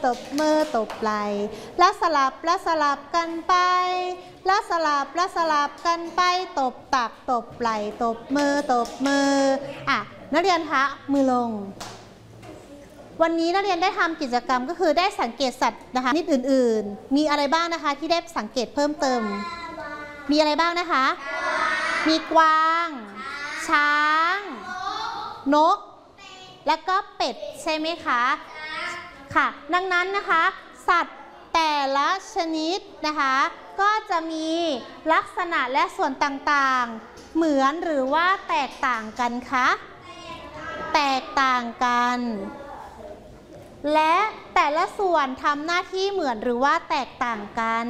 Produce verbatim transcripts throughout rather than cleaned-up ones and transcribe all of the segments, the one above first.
ตบมือตบไหล่แล้วสลับแล้วสลับกันไปแล้วสลับแล้วสลับกันไปตบตักตบไหล่ตบมือตบมืออ่ะนักเรียนคะมือลงวันนี้นักเรียนได้ทำกิจกรรมก็คือได้สังเกตสัตว์นะคะนิดอื่นๆมีอะไรบ้างนะคะที่ได้สังเกตเพิ่มเติมมีอะไรบ้างนะคะมีกวางช้างนกและก็เป็ดใช่ไหมคะค่ะดังนั้นนะคะสัตว์แต่ละชนิดนะคะก็จะมีลักษณะและส่วนต่างๆเหมือนหรือว่าแตกต่างกันคะแตกต่างกันและแต่ละส่วนทำหน้าที่เหมือนหรือว่าแตกต่างกัน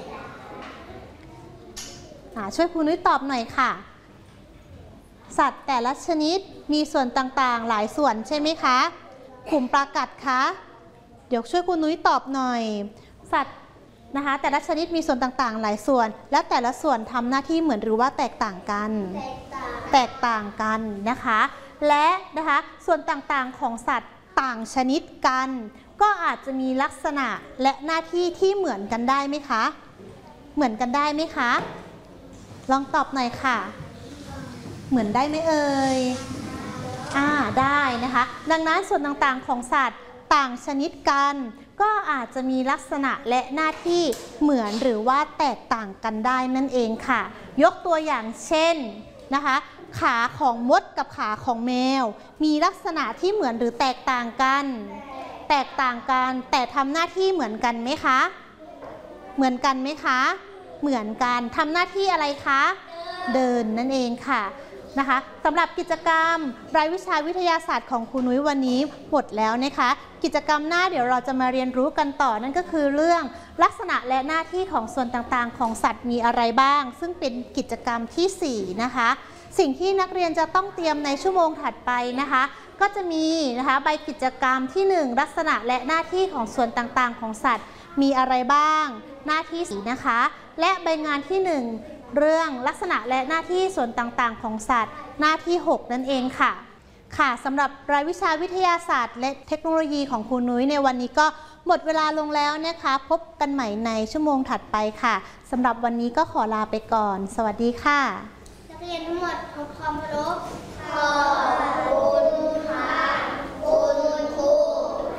ช่วยครูนุ้ยตอบหน่อยค่ะสัตว์แต่ละชนิดมีส่วนต่างๆหลายส่วนใช่ไหมคะกลุ่มปลากัดคะเดี๋ยวช่วยครูนุ้ยตอบหน่อยสัตว์นะคะแต่ละชนิดมีส่วนต่างๆหลายส่วนและแต่ละส่วนทำหน้าที่เหมือนหรือว่าแตกต่างกันแตกต่างกันนะคะและนะคะส่วนต่างๆของสัตว์ต่างชนิดกันก็อาจจะมีลักษณะและหน้าที่ที่เหมือนกันได้ไหมคะเหมือนกันได้ไหมคะลองตอบหน่อยค่ะเหมือนได้ไหมเอ่ยอ่าได้นะคะดังนั้นส่วนต่างๆของสัตว์ต่างชนิดกันก็อาจจะมีลักษณะและหน้าที่เหมือนหรือว่าแตกต่างกันได้นั่นเองค่ะยกตัวอย่างเช่นนะคะขาของมดกับขาของแมวมีลักษณะที่เหมือนหรือแตกต่างกันแตกต่างกันแต่ทำหน้าที่เหมือนกันไหมคะเหมือนกันไหมคะเหมือนกันทำหน้าที่อะไรคะเดินนั่นเองค่ะนะคะสำหรับกิจกรรมรายวิชาวิทยาศาสตร์ของครูนุ้ยวันนี้หมดแล้วนะคะกิจกรรมหน้าเดี๋ยวเราจะมาเรียนรู้กันต่อนั่นก็คือเรื่องลักษณะและหน้าที่ของส่วนต่างๆของสัตว์มีอะไรบ้างซึ่งเป็นกิจกรรมที่สี่นะคะสิ่งที่นักเรียนจะต้องเตรียมในชั่วโมงถัดไปนะคะก็จะมีนะคะใบกิจกรรมที่หนึ่งลักษณะและหน้าที่ของส่วนต่างๆของสัตว์มีอะไรบ้างหน้าที่สี่นะคะและใบงานที่หนึ่งเรื่องลักษณะและหน้าที่ส่วนต่างๆของสัตว์หน้าที่หกนั่นเองค่ะค่ะสำหรับรายวิชาวิทยาศาสตร์และเทคโนโลยีของครูนุ้ยในวันนี้ก็หมดเวลาลงแล้วนะคะพบกันใหม่ในชั่วโมงถัดไปค่ะสำหรับวันนี้ก็ขอลาไปก่อนสวัสดีค่ะนักเรียนทั้งหมดขอความเคารพ